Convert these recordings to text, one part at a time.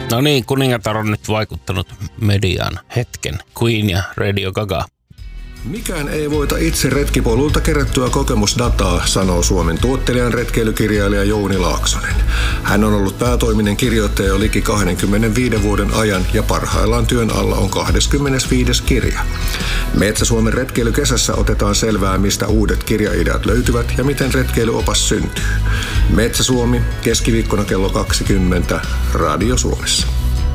No niin, kuningatar on nyt vaikuttanut mediaan hetken. Queen ja Radio Gaga. Mikään ei voita itse retkipolulta kerättyä kokemusdataa, sanoo Suomen tuottelijan retkeilykirjailija Jouni Laaksonen. Hän on ollut päätoiminen kirjoittaja jo liki 25 vuoden ajan ja parhaillaan työn alla on 25. kirja. Metsä-Suomen retkeilykesässä otetaan selvää, mistä uudet kirjaideat löytyvät ja miten retkeilyopas syntyy. Metsä-Suomi, keskiviikkona kello 20, Radio Suomessa.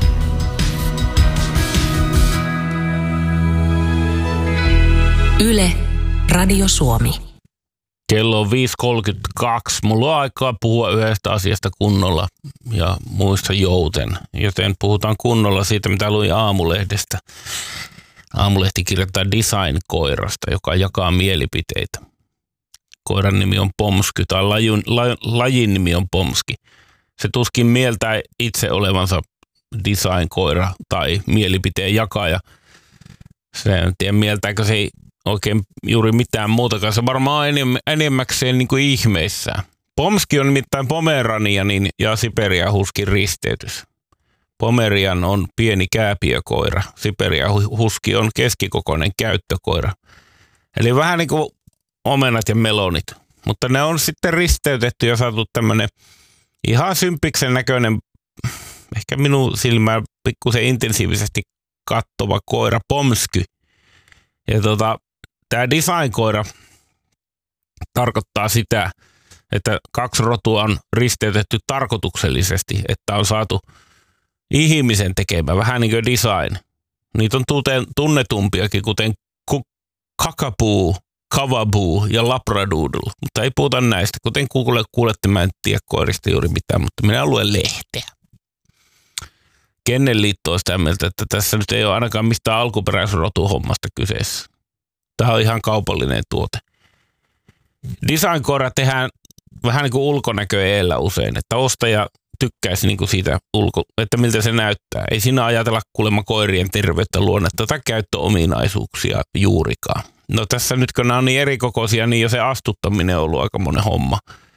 Yle, Radio Suomi. Kello on 5.32. Mulla on aikaa puhua yhdestä asiasta kunnolla ja muista jouten. Joten puhutaan kunnolla siitä, mitä luin Aamulehdestä. Aamulehti kirjoittaa design-koirasta, joka jakaa mielipiteitä. Koiran nimi on Pomsky tai lajin nimi on Pomski. Se tuskin mieltää itse olevansa design-koira tai mielipiteen jakaja. Se en tiedä mieltääkö se oikein juuri mitään muutakaan. Se varmaan enemmäkseen niin kuin ihmeissään. Pomski on nimittäin Pomeranianin ja Siberian huskin risteytys. Pomerian on pieni kääpiökoira. Siberian huski on keskikokoinen käyttökoira. Eli vähän niin kuin omenat ja melonit. Mutta ne on sitten risteytetty ja saatu tämmöinen ihan sympiksen näköinen, ehkä minun silmään pikkusen intensiivisesti kattova koira Pomsky. Ja tämä design-koira tarkoittaa sitä, että 2 rotua on risteytetty tarkoituksellisesti, että on saatu ihmisen tekemä, vähän niin kuin design. Niitä on tunnetumpiakin, kuten Kakapuu, Kavabuu ja Labradoodle, mutta ei puhuta näistä. Kuten kuulette, mä en tiedä koirista juuri mitään, mutta minä luen lehteä. Kennelliitto on sitä mieltä, että tässä nyt ei ole ainakaan mistään alkuperäisrotuhommasta kyseessä. Tämä on ihan kaupallinen tuote. Design-koira tehdään vähän niin kuin ulkonäkö edellä usein, että ostaja tykkäisi niin kuin siitä, että miltä se näyttää. Ei siinä ajatella kuulemma koirien terveyttä, luonnetta tai käyttöominaisuuksia juurikaan. No tässä nyt kun nämä on niin erikokoisia, niin jo se astuttaminen on ollut aika monen homma.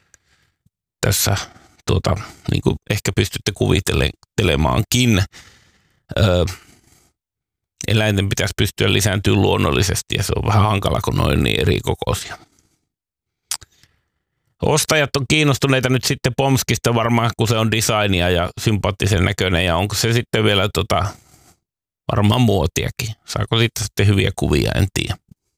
Tässä niin kuin ehkä pystytte kuvittelemaankin. Eläinten pitäisi pystyä lisääntymään luonnollisesti ja se on vähän hankala, kun ne on niin erikokoisia. Ostajat on kiinnostuneita nyt sitten Pomskista varmaan, kun se on designia ja sympaattisen näköinen ja onko se sitten vielä varmaan muotiakin. Saako siitä sitten hyviä kuvia, en tiedä.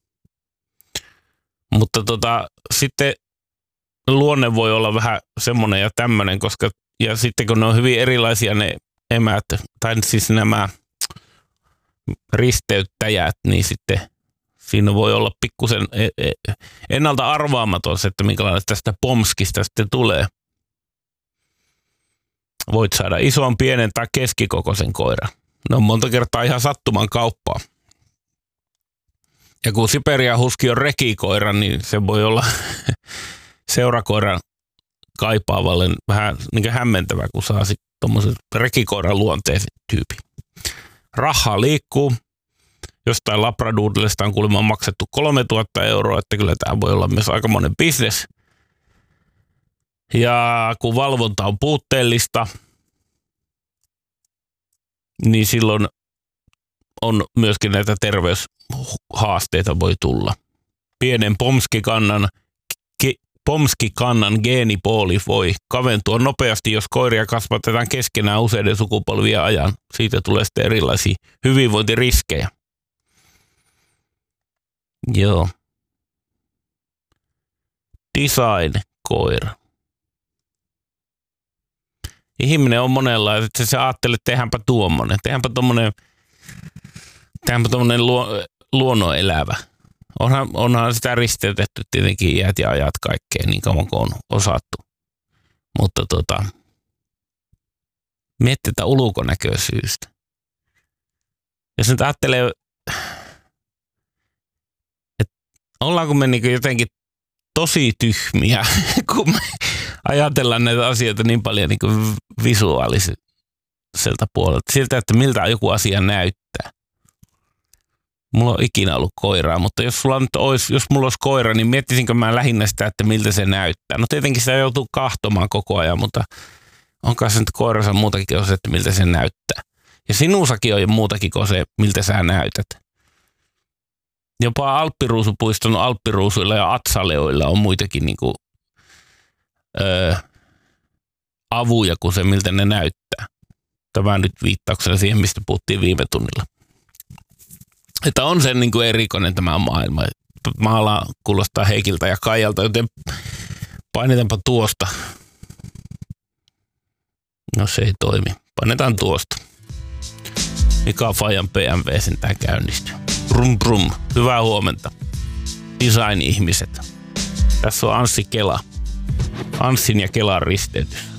Mutta sitten luonne voi olla vähän semmoinen ja tämmöinen, koska ja sitten kun ne on hyvin erilaisia ne emät, tai siis nämä risteyttäjät, niin sitten siinä voi olla pikkusen ennalta arvaamaton se, että minkälainen tästä Pomskista sitten tulee. Voit saada ison, pienen tai keskikokoisen koiran. Ne on monta kertaa ihan sattuman kauppaa. Ja kun Siberian huski on rekikoira, niin se voi olla seurakoiran kaipaavalle vähän niin hämmentävä, kun saa sitten tuommoisen rekikoiran luonteisen tyypin. Rahaa liikkuu. Jostain Labradoodlesta on kuulemma maksettu 3 000 €, että kyllä tämä voi olla myös aikamoinen bisnes. Ja kun valvonta on puutteellista, niin silloin on myöskin näitä terveyshaasteita voi tulla. Pienen pomskikannan geenipooli voi kaventua nopeasti, jos koiria kasvatetaan keskenään useiden sukupolvien ajan. Siitä tulee sitten erilaisia hyvinvointiriskejä. Joo. Design-koira. Ihminen on monella, että se ajattelee, että tehdäänpä tuommoinen. Tehdäänpä tommonen luonnonelävä. Onhan sitä risteytetty tietenkin iät ja ajat kaikkeen niin kauan kuin on osattu. Mutta miettii tätä ulkonäköisyystä. Jos nyt ajattelee, että ollaanko me niin jotenkin tosi tyhmiä, kun me ajatellaan näitä asioita niin paljon niin visuaaliselta puolelta. Siltä, että miltä joku asia näyttää. Mulla on ikinä ollut koiraa, mutta jos mulla olisi koira, niin miettisinkö mä lähinnä sitä, että miltä se näyttää. No tietenkin sitä joutuu kahtomaan koko ajan, mutta onkaan se nyt koiransa muutakin kuin se, että miltä se näyttää. Ja sinussakin on jo muutakin kuin se, miltä sä näytät. Jopa Alppiruusupuiston alppiruusuilla ja atsaleoilla on muitakin niinku, avuja kuin se, miltä ne näyttää. Tämä nyt viittauksena siihen, mistä puhuttiin viime tunnilla. Että on sen niinku erikoinen tämä maailma. Maala kuulostaa Heikiltä ja Kaijalta, joten painetaanpa tuosta. No se ei toimi. Painetaan tuosta. Mika Fajan BMW sentään käynnistyy. Brum brum. Hyvää huomenta. Design-ihmiset. Tässä on Anssi Kela. Anssin ja Kelan risteetys.